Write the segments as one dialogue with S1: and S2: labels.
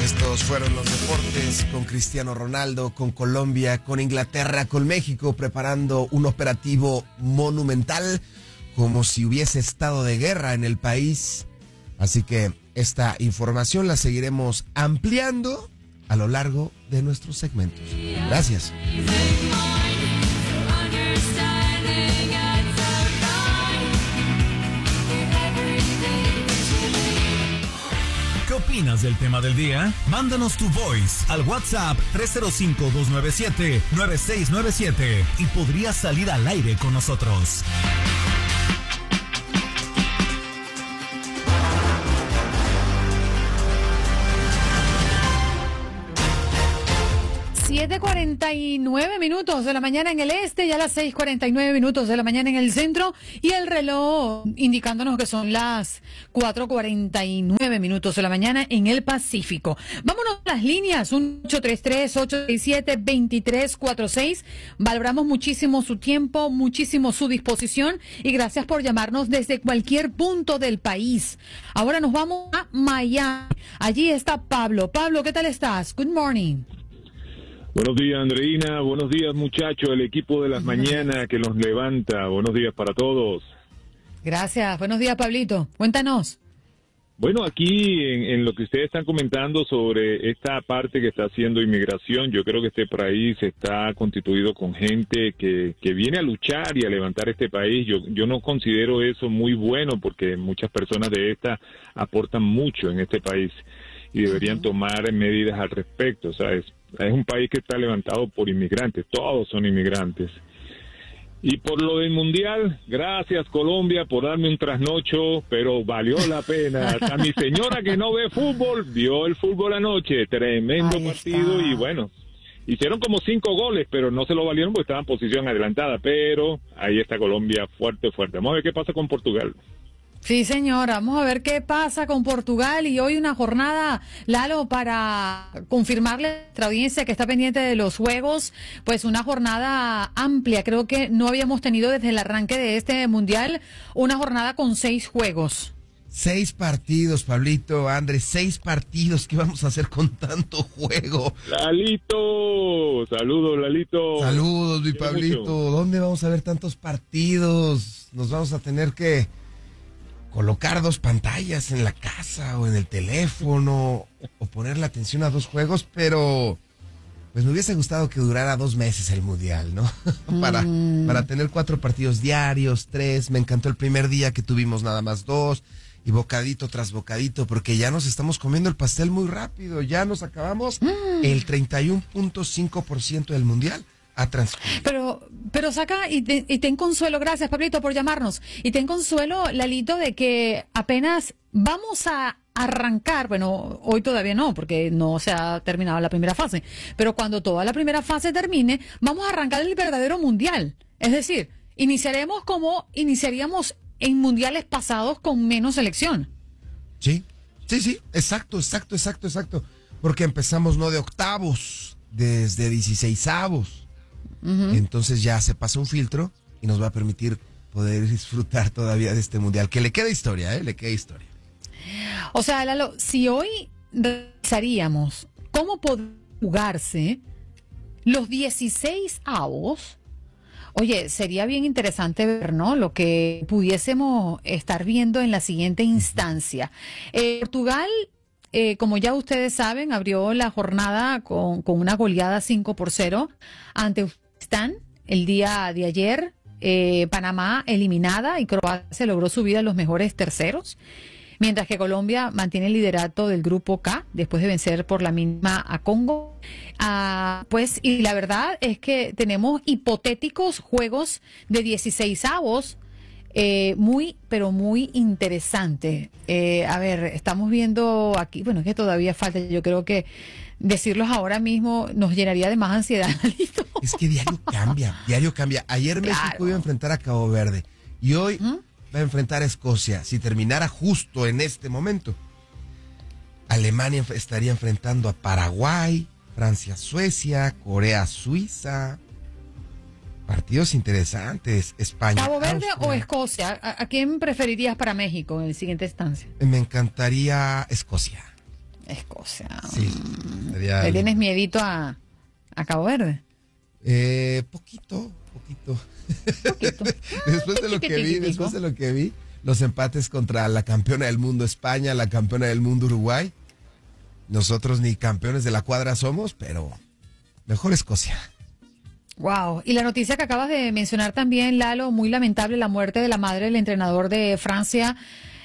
S1: Estos fueron los deportes con Cristiano Ronaldo, con Colombia, con Inglaterra, con México, preparando un operativo monumental, como si hubiese estado de guerra en el país. Así que esta información la seguiremos ampliando a lo largo de nuestros segmentos. Gracias.
S2: ¿Qué opinas del tema del día? Mándanos tu voice al WhatsApp 305-297-9697 y podrías salir al aire con nosotros.
S3: 7:49 de la mañana en el este, ya las 6:49 de la mañana en el centro, y el reloj indicándonos que son las 4:49 de la mañana en el Pacífico. Vámonos a las líneas, 833-867-2346. Valoramos muchísimo su tiempo, muchísimo su disposición, y gracias por llamarnos desde cualquier punto del país. Ahora nos vamos a Miami. Allí está Pablo. Pablo, ¿qué tal estás? Good morning.
S4: Buenos días, Andreina. Buenos días, muchachos, el equipo de las mañanas que los levanta. Buenos días para todos.
S3: Gracias. Buenos días, Pablito. Cuéntanos.
S4: Bueno, aquí en lo que ustedes están comentando sobre esta parte que está haciendo inmigración, yo creo que este país está constituido con gente que viene a luchar y a levantar este país. Yo no considero eso muy bueno, porque muchas personas de esta aportan mucho en este país y deberían tomar medidas al respecto, ¿sabes? Es un país que está levantado por inmigrantes, todos son inmigrantes. Y por lo del Mundial, gracias Colombia por darme un trasnocho, pero valió la pena. Hasta mi señora que no ve fútbol, vio el fútbol anoche, tremendo partido, y bueno, hicieron como 5 goles, pero no se lo valieron porque estaban en posición adelantada, pero ahí está Colombia fuerte. Vamos a ver qué pasa con Portugal.
S3: Sí, señora, vamos a ver qué pasa con Portugal, y hoy una jornada, Lalo, para confirmarle a nuestra audiencia que está pendiente de los juegos, pues una jornada amplia. Creo que no habíamos tenido desde el arranque de este Mundial una jornada con 6 juegos.
S1: 6 partidos, Pablito, Andrés, 6 partidos. ¿Qué vamos a hacer con tanto juego?
S4: Lalito, saludos, Lalito.
S1: Saludos, mi Pablito. Mucho. ¿Dónde vamos a ver tantos partidos? Nos vamos a tener que colocar 2 pantallas en la casa o en el teléfono, o poner la atención a 2 juegos, pero pues me hubiese gustado que durara 2 meses el Mundial, ¿no? para tener 4 partidos diarios, 3. Me encantó el primer día que tuvimos nada más 2, y bocadito tras bocadito, porque ya nos estamos comiendo el pastel muy rápido. Ya nos acabamos el 31.5% del Mundial.
S3: Pero saca y ten consuelo. Gracias, Pablito, por llamarnos. Y ten consuelo, Lalito, de que apenas vamos a arrancar. Bueno, hoy todavía no, porque no se ha terminado la primera fase, pero cuando toda la primera fase termine, vamos a arrancar el verdadero Mundial. Es decir, iniciaremos como iniciaríamos en mundiales pasados, con menos selección.
S1: Sí, exacto. Porque empezamos no de octavos, desde 16avos. Entonces ya se pasa un filtro y nos va a permitir poder disfrutar todavía de este Mundial, que le queda historia, le queda historia.
S3: O sea, Lalo, si hoy revisaríamos cómo pueden jugarse los 16avos, oye, sería bien interesante ver, ¿no?, lo que pudiésemos estar viendo en la siguiente instancia. Portugal, como ya ustedes saben, abrió la jornada con una goleada 5-0 ante Uzbekistán el día de ayer. Panamá eliminada, y Croacia logró subir a los mejores terceros, mientras que Colombia mantiene el liderato del grupo K después de vencer por la mínima a Congo. Pues, y la verdad es que tenemos hipotéticos juegos de 16avos, muy, pero muy interesante. A ver, estamos viendo aquí, bueno, es que todavía falta, yo creo que decirlos ahora mismo nos llenaría de más ansiedad.
S1: Es que diario cambia. Ayer México iba a enfrentar a Cabo Verde, y hoy va a enfrentar a Escocia. Si terminara justo en este momento, Alemania estaría enfrentando a Paraguay, Francia, Suecia, Corea, Suiza. Partidos interesantes. España,
S3: ¿Cabo Verde
S1: Austria.
S3: o Escocia? ¿A quién preferirías para México en la siguiente instancia?
S1: Me encantaría Escocia.
S3: Escocia.
S1: Sí.
S3: ¿Le tienes miedito a Cabo Verde?
S1: Poquito. Después de lo que vi, los empates contra la campeona del mundo España, la campeona del mundo Uruguay. Nosotros ni campeones de la cuadra somos, pero mejor Escocia.
S3: Wow. Y la noticia que acabas de mencionar también, Lalo, muy lamentable, la muerte de la madre del entrenador de Francia.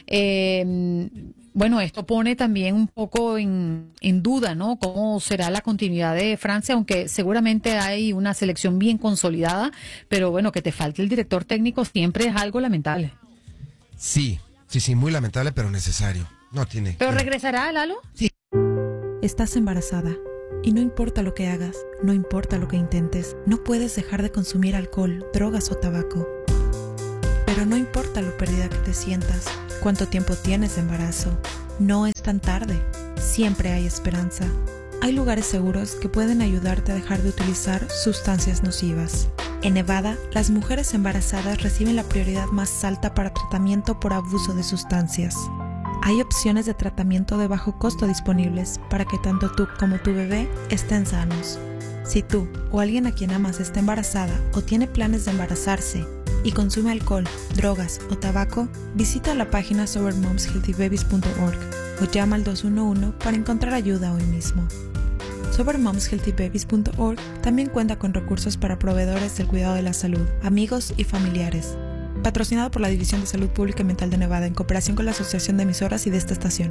S3: Bueno, esto pone también un poco en duda, ¿no? Cómo será la continuidad de Francia, aunque seguramente hay una selección bien consolidada, pero bueno, que te falte el director técnico siempre es algo lamentable.
S1: Sí, muy lamentable, pero necesario. No tiene.
S3: ¿Pero regresará, Lalo?
S1: Sí.
S5: Estás embarazada y no importa lo que hagas, no importa lo que intentes, no puedes dejar de consumir alcohol, drogas o tabaco. Pero no importa lo perdida que te sientas, cuánto tiempo tienes de embarazo, no es tan tarde, siempre hay esperanza. Hay lugares seguros que pueden ayudarte a dejar de utilizar sustancias nocivas. En Nevada, las mujeres embarazadas reciben la prioridad más alta para tratamiento por abuso de sustancias. Hay opciones de tratamiento de bajo costo disponibles para que tanto tú como tu bebé estén sanos. Si tú o alguien a quien amas está embarazada o tiene planes de embarazarse y consume alcohol, drogas o tabaco, visita la página sobermomshealthybabies.org o llama al 211 para encontrar ayuda hoy mismo. Sobermomshealthybabies.org también cuenta con recursos para proveedores del cuidado de la salud, amigos y familiares. Patrocinado por la División de Salud Pública y Mental de Nevada en cooperación con la Asociación de Emisoras y de esta estación.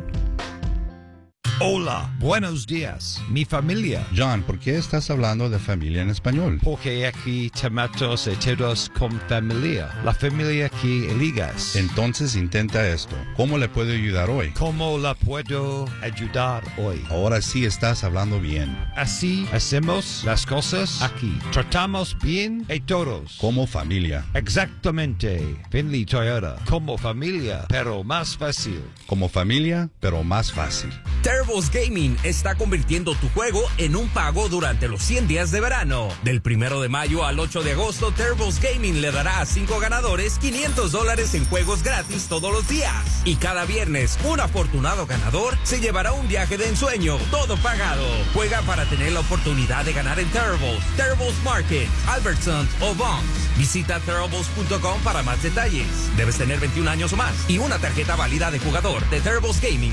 S6: Hola, buenos días, mi familia.
S7: John, ¿por qué estás hablando de familia en español?
S6: Porque aquí tomamos todos con familia, la familia que eligas.
S7: Entonces intenta esto. ¿Cómo le puedo ayudar hoy?
S6: ¿Cómo la puedo ayudar hoy?
S7: Ahora sí estás hablando bien.
S6: Así hacemos las cosas aquí. Tratamos bien a todos.
S7: Como familia.
S6: Exactamente. Finley Toyota. Como familia, pero más fácil.
S7: Como familia, pero más fácil.
S8: TurboS Gaming está convirtiendo tu juego en un pago durante los 100 días de verano. Del 1 de mayo al 8 de agosto, TurboS Gaming le dará a 5 ganadores $500 en juegos gratis todos los días. Y cada viernes, un afortunado ganador se llevará un viaje de ensueño, todo pagado. Juega para tener la oportunidad de ganar en TurboS Market, Albertsons o Vons. Visita turbos.com para más detalles. Debes tener 21 años o más y una tarjeta válida de jugador de TurboS Gaming.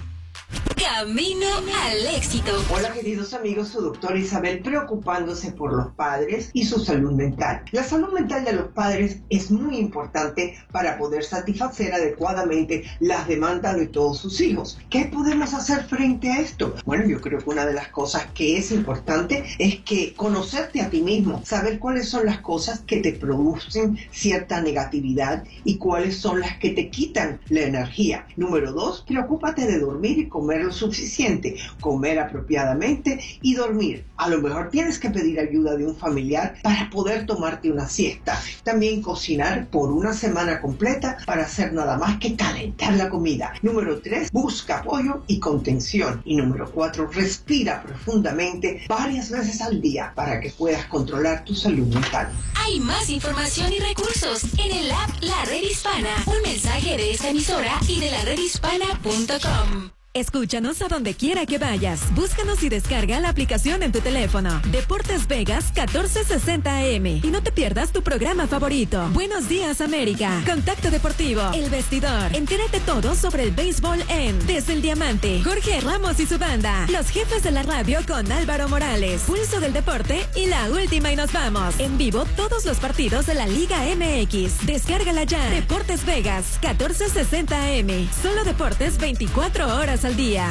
S9: Camino al éxito.
S10: Hola queridos amigos, su doctora Isabel preocupándose por los padres y su salud mental. La salud mental de los padres es muy importante para poder satisfacer adecuadamente las demandas de todos sus hijos. ¿Qué podemos hacer frente a esto? Bueno, yo creo que una de las cosas que es importante es que conocerte a ti mismo, saber cuáles son las cosas que te producen cierta negatividad y cuáles son las que te quitan la energía. Número 2, preocúpate de dormir y comer lo suficiente, comer apropiadamente y dormir. A lo mejor tienes que pedir ayuda de un familiar para poder tomarte una siesta. También cocinar por una semana completa para hacer nada más que calentar la comida. Número 3, busca apoyo y contención. Y número 4, respira profundamente varias veces al día para que puedas controlar tu salud mental.
S9: Hay más información y recursos en el app La Red Hispana. Un mensaje de esta emisora y de laredhispana.com.
S11: Escúchanos a donde quiera que vayas. Búscanos y descarga la aplicación en tu teléfono. Deportes Vegas 1460 AM. Y no te pierdas tu programa favorito. Buenos días, América. Contacto Deportivo. El Vestidor. Entérate todo sobre el béisbol en Desde el Diamante. Jorge Ramos y su banda. Los jefes de la radio con Álvaro Morales. Pulso del Deporte y La Última y Nos Vamos. En vivo todos los partidos de la Liga MX. Descárgala ya. Deportes Vegas 1460 AM. Solo deportes 24 horas al día.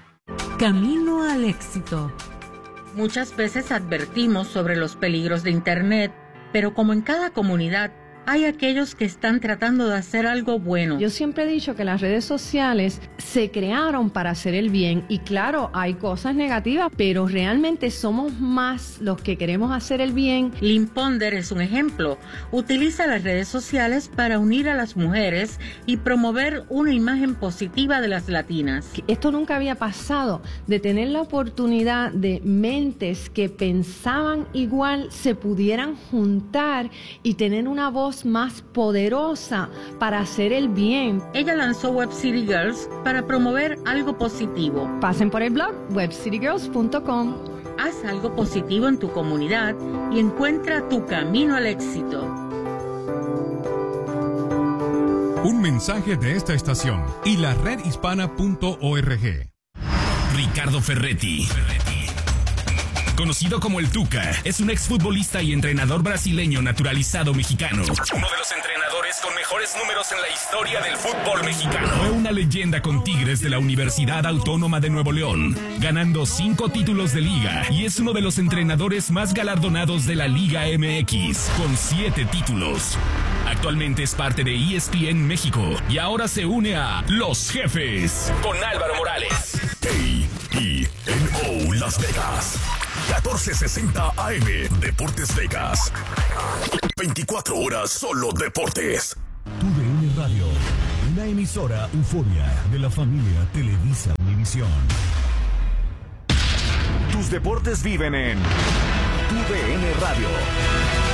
S12: Camino al éxito. Muchas veces advertimos sobre los peligros de Internet, pero como en cada comunidad, hay aquellos que están tratando de hacer algo bueno.
S13: Yo siempre he dicho que las redes sociales se crearon para hacer el bien y claro, hay cosas negativas, pero realmente somos más los que queremos hacer el bien.
S12: Lynn Ponder es un ejemplo. Utiliza las redes sociales para unir a las mujeres y promover una imagen positiva de las latinas.
S13: Esto nunca había pasado, de tener la oportunidad de mentes que pensaban igual se pudieran juntar y tener una voz voz más poderosa para hacer el bien.
S12: Ella lanzó Web City Girls para promover algo positivo.
S13: Pasen por el blog webcitygirls.com.
S12: Haz algo positivo en tu comunidad y encuentra tu camino al éxito.
S14: Un mensaje de esta estación y la redhispana.org.
S15: Ricardo Ferretti, conocido como el Tuca, es un exfutbolista y entrenador brasileño naturalizado mexicano. Uno de los entrenadores con mejores números en la historia del fútbol mexicano. Fue una leyenda con Tigres de la Universidad Autónoma de Nuevo León, ganando 5 títulos de liga, y es uno de los entrenadores más galardonados de la Liga MX, con 7 títulos. Actualmente es parte de ESPN México y ahora se une a Los Jefes con Álvaro Morales.
S16: KENO Las Vegas, 1460 AM, Deportes Vegas. 24 horas solo deportes.
S2: TUDN Radio, una emisora euforia de la familia Televisa Univisión.
S17: Tus deportes viven en TUDN Radio.